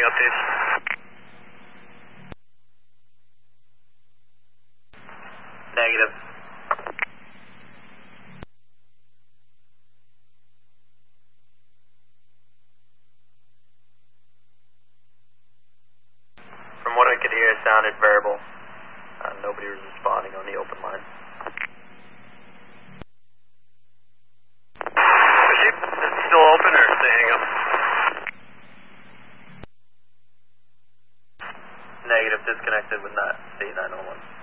updates? Negative. From what I could hear, it sounded verbal. Nobody was responding on the open line. Is it still open or is they hang up? Negative, disconnected with state 901.